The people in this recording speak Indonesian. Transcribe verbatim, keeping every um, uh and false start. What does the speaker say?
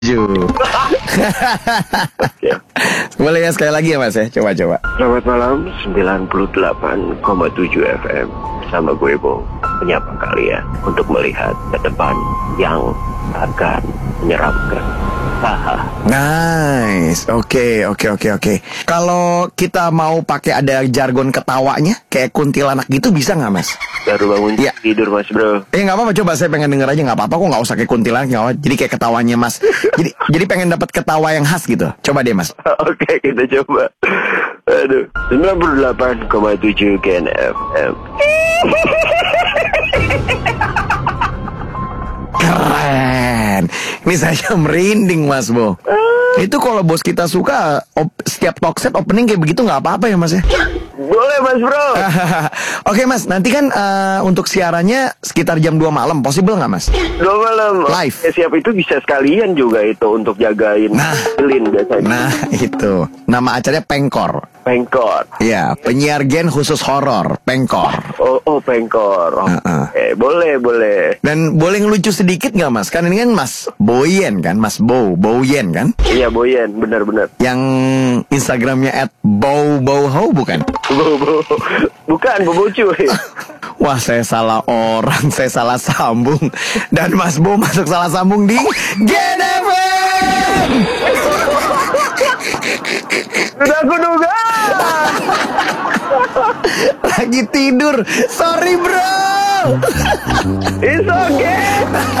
Ju. Boleh ya sekali lagi ya Mas ya. Coba-coba. Selamat malam, sembilan puluh delapan koma tujuh F M sama gue Bo, menyapa kalian untuk melihat ke depan yang akan menyeramkan. Haha. Nice. Oke, oke, oke, oke. Kalau kita mau pakai ada jargon ketawanya kayak kuntilanak gitu bisa nggak Mas? Baru bangun Ya. tidur Mas Bro. Eh nggak apa-apa, coba saya pengen denger aja, nggak apa-apa kok, nggak usah kayak kuntilanak, nggak apa. Jadi kayak ketawanya Mas. Jadi jadi pengen dapat ketawa yang khas gitu. Coba deh Mas. Oke, kita coba. Aduh, sembilan puluh delapan koma tujuh Gen F M. Keren. Ini saya merinding Mas Bo. Itu kalau bos kita suka op, setiap talkset opening kayak begitu nggak apa-apa ya Mas ya? Boleh Mas Bro. Oke Mas, nanti kan uh, untuk siarannya sekitar jam dua malam, possible nggak Mas? Dua malam. Live. Ya, siap itu bisa sekalian juga itu untuk jagain Nah. Lin biasanya. Nah itu, nama acaranya Pengkor. Pengkor. Ya, penyiar gen khusus horor, Pengkor. Oh, oh Pengkor. Oh, Uh-uh. eh, boleh, boleh. Dan boleh ngelucu sedikit nggak Mas? Kan ini kan Mas Boyen kan, Mas Bow, Boyen kan? Iya, Boyen, benar-benar. Yang Instagramnya at bowbowhow bukan? Bobo. Bukan, Bobo cuy. Wah, saya salah orang, saya salah sambung. Dan Mas Bo masuk salah sambung di Gen F M. Sudah aku duga. Lagi tidur. Sorry bro. It's okay.